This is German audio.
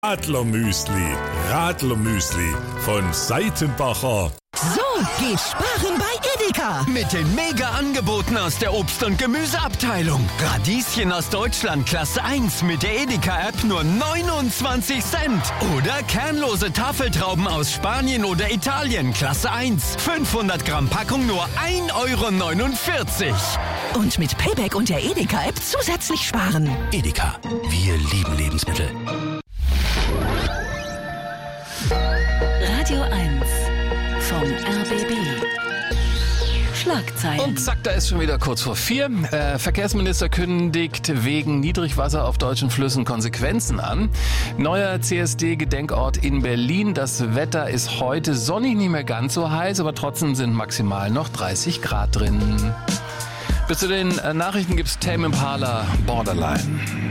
Radlermüsli. Radlermüsli von Seitenbacher. So geht Sparen bei Edeka. Mit den Mega-Angeboten aus der Obst- und Gemüseabteilung. Radieschen aus Deutschland Klasse 1 mit der Edeka-App nur 29 Cent. Oder kernlose Tafeltrauben aus Spanien oder Italien Klasse 1. 500 Gramm Packung nur 1,49 €. Und mit Payback und der Edeka-App zusätzlich sparen. Edeka, wir lieben Lebensmittel. Radio 1 vom RBB. Schlagzeilen. Und zack, da ist schon wieder kurz vor 4. Verkehrsminister kündigt wegen Niedrigwasser auf deutschen Flüssen Konsequenzen an. Neuer CSD-Gedenkort in Berlin. Das Wetter ist heute sonnig, nicht mehr ganz so heiß, aber trotzdem sind maximal noch 30 Grad drin. Bis zu den Nachrichten gibt's Tame Impala Borderline.